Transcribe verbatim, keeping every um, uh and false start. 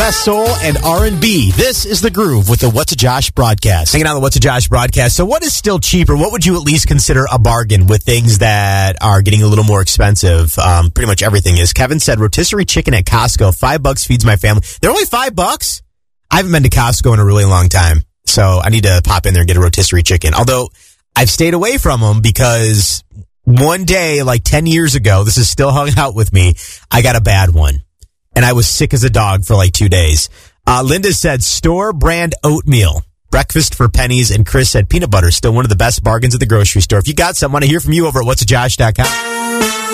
best soul and R and B. This is The Groove with the What's a Josh broadcast. Hanging on the What's a Josh broadcast. So what is still cheaper? What would you at least consider a bargain with things that are getting a little more expensive? Um, pretty much everything is. Kevin said rotisserie chicken at Costco. Five bucks feeds my family. They're only five bucks? I haven't been to Costco in a really long time, so I need to pop in there and get a rotisserie chicken. Although I've stayed away from them because one day, like ten years ago, this is still hung out with me, I got a bad one. And I was sick as a dog for like two days. Uh, Linda said store brand oatmeal. Breakfast for pennies. And Chris said peanut butter. Still one of the best bargains at the grocery store. If you got some, I want to hear from you over at what's a josh dot com.